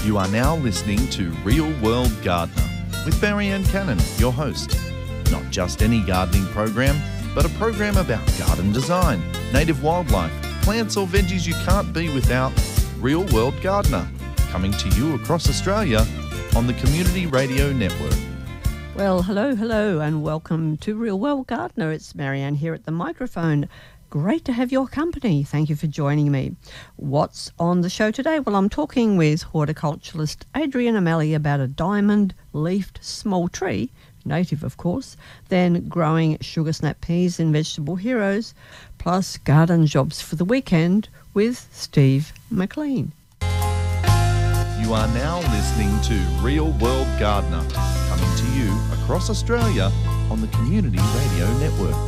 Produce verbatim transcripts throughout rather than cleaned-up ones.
You are now listening to Real World Gardener with Marianne Cannon, your host. Not just any gardening program, but a program about garden design, native wildlife, plants or veggies you can't be without. Real World Gardener, coming to you across Australia on the Community Radio Network. Well, hello, hello, and welcome to Real World Gardener. It's Marianne here at the microphone. Great to have your company. Thank you for joining me. What's on the show today? Well, I'm talking with horticulturalist Adrian O'Malley about a diamond-leafed small tree, native of course, then growing sugar snap peas and vegetable heroes, plus garden jobs for the weekend with Steve McLean. You are now listening to Real World Gardener, coming to you across Australia on the Community Radio Network.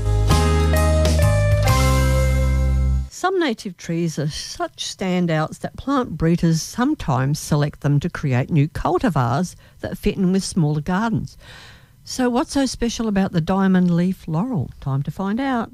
Some native trees are such standouts that plant breeders sometimes select them to create new cultivars that fit in with smaller gardens. So what's so special about the diamond leaf laurel? Time to find out.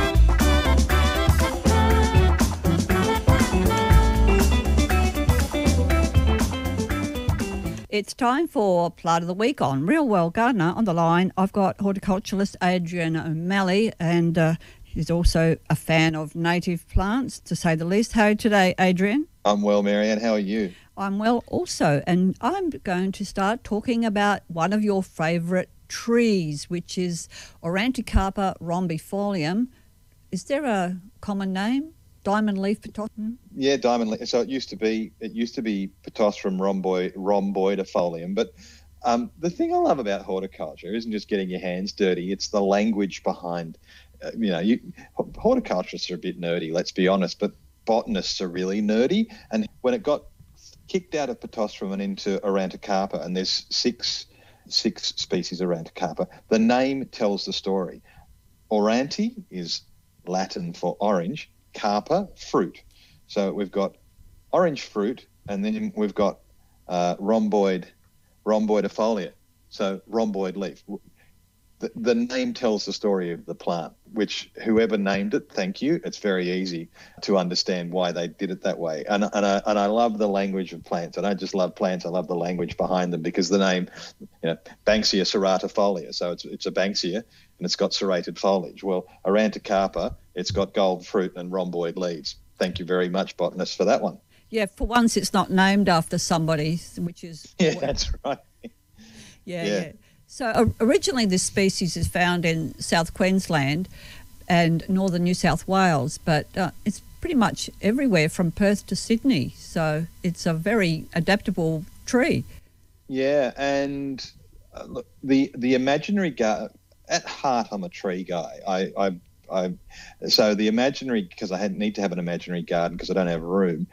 It's time for Plant of the Week on Real World Gardener. On the line, I've got horticulturalist Adrian O'Malley, and uh, he's also a fan of native plants, to say the least. How are you today, Adrian? I'm well, Marianne. How are you? I'm well also, and I'm going to start talking about one of your favourite trees, which is Auranticarpa rhombifolium. Is there a common name? Diamond leaf pittosporum? Yeah, diamond leaf. So it used to be it used to be Pittosporum rhomboid, rhomboidifolium. But um, the thing I love about horticulture isn't just getting your hands dirty; it's the language behind. Uh, you know, you, horticulturists are a bit nerdy, let's be honest, but botanists are really nerdy. And when it got kicked out of Pittosporum and into Auranticarpa, and there's six six species of Auranticarpa, the name tells the story. Auranti is Latin for orange. Carpa, fruit. So we've got orange fruit, and then we've got uh, rhomboid, rhomboidifolia, so rhomboid leaf. The, the name tells the story of the plant, which whoever named it, thank you. It's very easy to understand why they did it that way. And, and, I, and I love the language of plants. I don't just love plants, I love the language behind them, because the name, you know, Banksia serratifolia, so it's it's a Banksia, and it's got serrated foliage. Well, Auranticarpa, it's got gold fruit and rhomboid leaves. Thank you very much, botanists, for that one. Yeah, for once it's not named after somebody, which is... Yeah, that's right. Yeah, yeah. yeah. So uh, originally this species is found in South Queensland and northern New South Wales, but uh, it's pretty much everywhere from Perth to Sydney. So it's a very adaptable tree. Yeah, and uh, look, the the imaginary garden, at heart I'm a tree guy. I, I I so the imaginary, because I had, need to have an imaginary garden because I don't have room.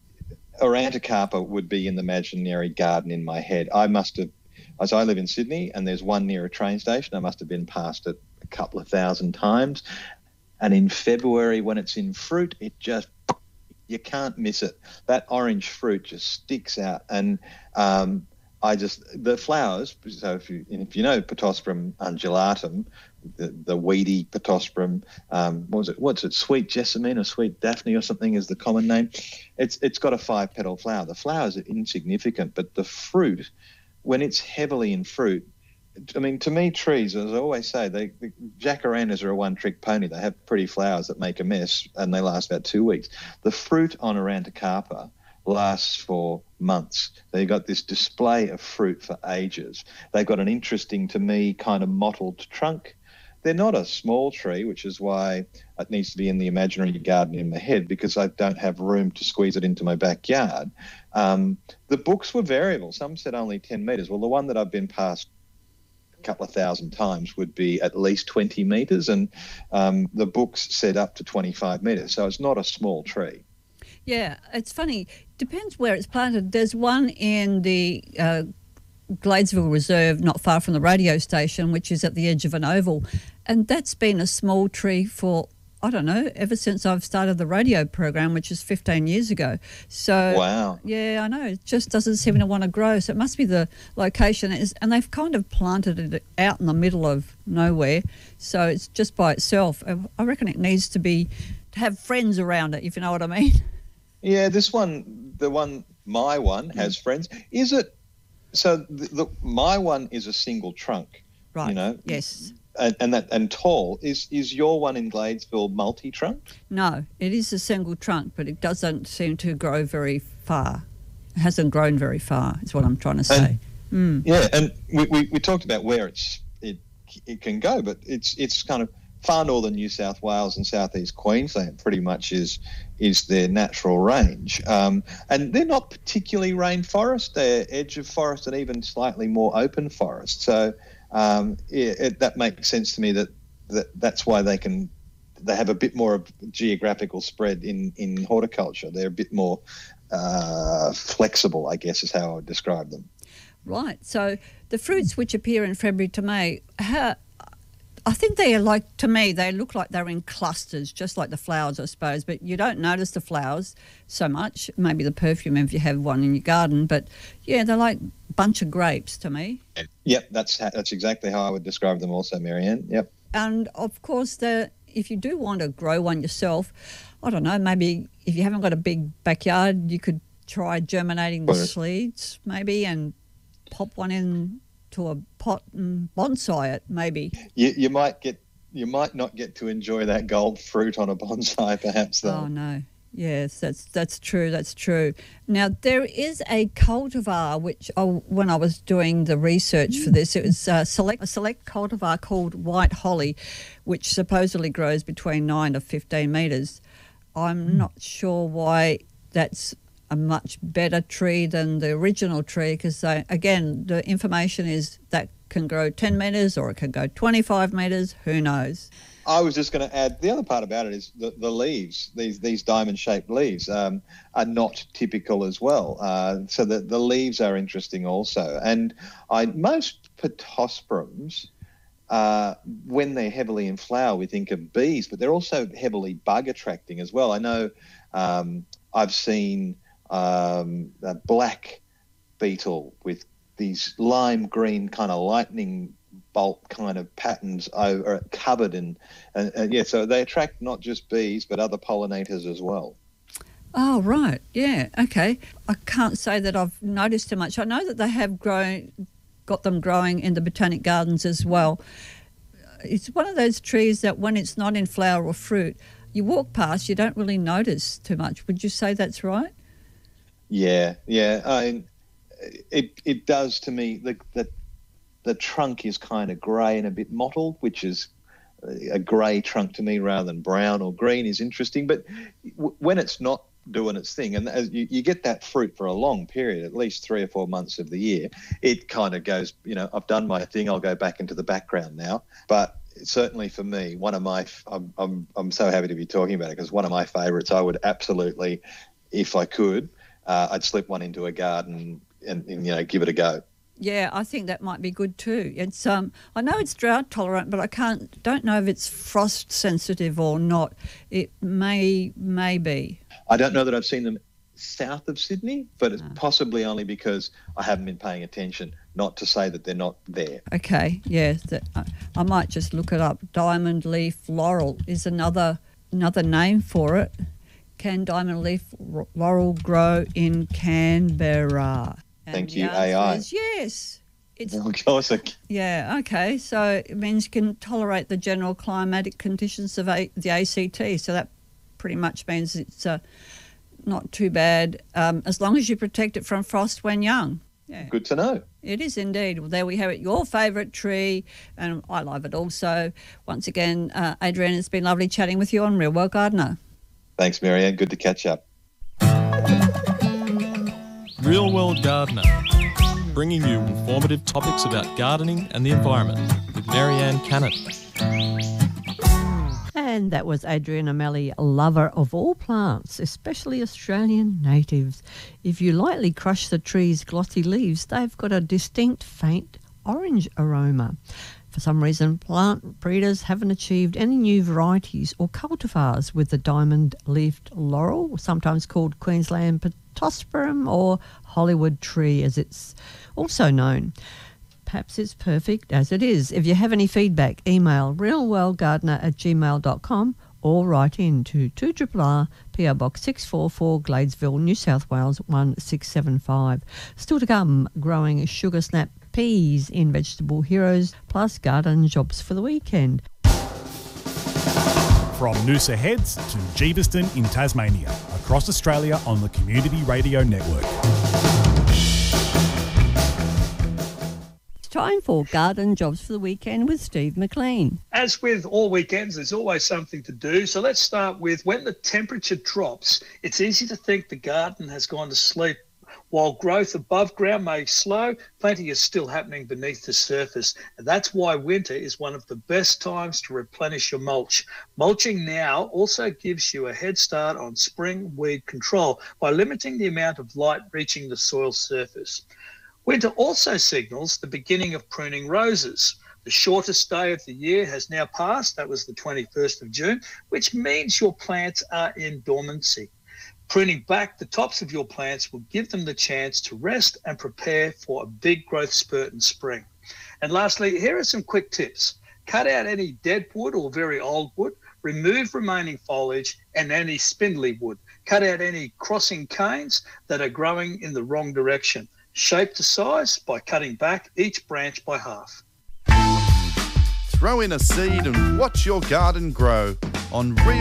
Auranticarpa would be in the imaginary garden in my head. I must have, as I live in Sydney and there's one near a train station, I must have been past it a couple of thousand times. And in February, when it's in fruit, it just, you can't miss it. That orange fruit just sticks out. And um, I just, the flowers, so if you, if you know Pittosporum undulatum, the, the weedy Pittosporum, um, what was it, what's it, sweet jessamine or sweet daphne or something is the common name. It's It's got a five-petal flower. The flowers are insignificant, but the fruit, when it's heavily in fruit, I mean, to me, trees, as I always say, they, the jacarandas are a one-trick pony. They have pretty flowers that make a mess, and they last about two weeks. The fruit on Auranticarpa lasts for months. They've got this display of fruit for ages. They've got an interesting, to me, kind of mottled trunk. They're not a small tree, which is why it needs to be in the imaginary garden in my head, because I don't have room to squeeze it into my backyard. Um, the books were variable. Some said only ten metres. Well, the one that I've been past a couple of thousand times would be at least twenty metres, and um, the books said up to twenty-five metres. So it's not a small tree. Yeah, it's funny. Depends where it's planted. There's one in the uh, Gladesville Reserve, not far from the radio station, which is at the edge of an oval. And that's been a small tree for, I don't know, ever since I've started the radio program, which is fifteen years ago. So, wow. Yeah, I know. It just doesn't seem to want to grow. So it must be the location. And they've kind of planted it out in the middle of nowhere. So it's just by itself. I reckon it needs to be, to have friends around it, if you know what I mean. Yeah, this one, the one My one has friends. Is it? So the, the, my one is a single trunk. Right. You know. Yes. And, and that and tall. Is is your one in Gladesville multi-trunk? No, it is a single trunk, but it doesn't seem to grow very far. It hasn't grown very far, is what I'm trying to say. And, mm. Yeah, and we, we, we talked about where it's it it can go, but it's it's kind of far northern New South Wales and southeast Queensland pretty much is is their natural range. Um, and they're not particularly rainforest. They're edge of forest and even slightly more open forest. So um, it, it, that makes sense to me that, that that's why they can they have a bit more of geographical spread in, in horticulture. They're a bit more uh, flexible, I guess is how I would describe them. Right. So the fruits which appear in February to May, how, I think they are like, to me, they look like they're in clusters, just like the flowers, I suppose, but you don't notice the flowers so much, maybe the perfume if you have one in your garden, but yeah, they're like a bunch of grapes to me. Yep, that's that's exactly how I would describe them also, Marianne. Yep. And of course, the if you do want to grow one yourself, I don't know, maybe if you haven't got a big backyard, you could try germinating the seeds maybe and pop one in to a pot and bonsai it maybe. You, you might get, you might not get to enjoy that gold fruit on a bonsai, perhaps. Though. Oh no, yes, that's that's true. That's true. Now there is a cultivar which, oh, when I was doing the research for this, it was a select a select cultivar called White Holly, which supposedly grows between nine to fifteen metres. I'm not sure why that's a much better tree than the original tree because, again, the information is that can grow ten metres or it can go twenty-five metres, who knows. I was just going to add, the other part about it is the, the leaves, these these diamond-shaped leaves um, are not typical as well. Uh, so the, the leaves are interesting also. And I most pittosporums, uh, when they're heavily in flower, we think of bees, but they're also heavily bug-attracting as well. I know um, I've seen um, a black beetle with these lime green kind of lightning bolt kind of patterns over covered in, and, and yeah, so they attract not just bees but other pollinators as well. Oh, right, yeah, okay. I can't say that I've noticed too much. I know that they have grown, got them growing in the botanic gardens as well. It's one of those trees that when it's not in flower or fruit, you walk past, you don't really notice too much. Would you say that's right? Yeah, yeah. I mean, it it does to me. The the, the trunk is kind of grey and a bit mottled, which is a grey trunk to me rather than brown or green is interesting. But w- when it's not doing its thing, and as you, you get that fruit for a long period, at least three or four months of the year, it kind of goes, you know, I've done my thing, I'll go back into the background now. But certainly for me, one of my, I'm I'm, I'm so happy to be talking about it because one of my favourites, I would absolutely, if I could, uh, I'd slip one into a garden and, and, you know, give it a go. Yeah, I think that might be good too. It's um, I know it's drought tolerant, but I can't don't know if it's frost sensitive or not. It may may be. I don't know that I've seen them south of Sydney, but it's no. possibly only because I haven't been paying attention. Not to say that they're not there. Okay, yeah, that, I, I might just look it up. Diamond leaf laurel is another another name for it. Can diamond leaf laurel grow in Canberra? And Thank you, A I. Is yes. It's, of course. I... Yeah, okay. So it means you can tolerate the general climatic conditions of a, the A C T. So that pretty much means it's uh, not too bad um, as long as you protect it from frost when young. Yeah. Good to know. It is indeed. Well, there we have it, your favourite tree, and I love it also. Once again, uh, Adrian, it's been lovely chatting with you on Real World Gardener. Thanks, Marianne. Good to catch up. Real World Gardener, bringing you informative topics about gardening and the environment with Marianne Cannon. And that was Adrian O'Malley, a lover of all plants, especially Australian natives. If you lightly crush the tree's glossy leaves, they've got a distinct faint orange aroma. For some reason, plant breeders haven't achieved any new varieties or cultivars with the diamond-leafed laurel, sometimes called Queensland Pittosporum or Hollywood tree as it's also known. Perhaps it's perfect as it is. If you have any feedback, email realworldgardener at gmail dot com or write in to two R R R P O Box six four four Gladesville, New South Wales one six seven five. Still to come, growing sugar snap peas in Vegetable Heroes, plus garden jobs for the weekend. From Noosa Heads to Jeebuston in Tasmania, across Australia on the Community Radio Network. It's time for garden jobs for the weekend with Steve McLean. As with all weekends, there's always something to do. So let's start with when the temperature drops, it's easy to think the garden has gone to sleep. While growth above ground may slow, plenty is still happening beneath the surface. And that's why winter is one of the best times to replenish your mulch. Mulching now also gives you a head start on spring weed control by limiting the amount of light reaching the soil surface. Winter also signals the beginning of pruning roses. The shortest day of the year has now passed. That was the twenty-first of June, which means your plants are in dormancy. Pruning back the tops of your plants will give them the chance to rest and prepare for a big growth spurt in spring. And lastly, here are some quick tips. Cut out any dead wood or very old wood, remove remaining foliage and any spindly wood. Cut out any crossing canes that are growing in the wrong direction. Shape to size by cutting back each branch by half. Throw in a seed and watch your garden grow on Real